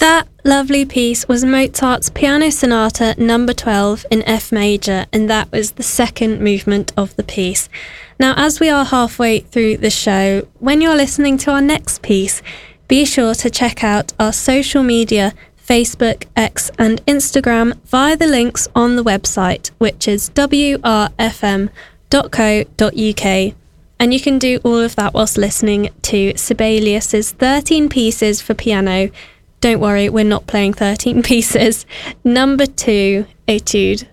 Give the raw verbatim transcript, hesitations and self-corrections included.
That lovely piece was Mozart's Piano Sonata number twelve in F major, and that was the second movement of the piece. Now, as we are halfway through the show, when you're listening to our next piece, be sure to check out our social media, Facebook, X and Instagram via the links on the website, which is w r f m dot co dot u k. And you can do all of that whilst listening to Sibelius's thirteen Pieces for Piano. Don't worry, we're not playing thirteen pieces. Number two, Etude.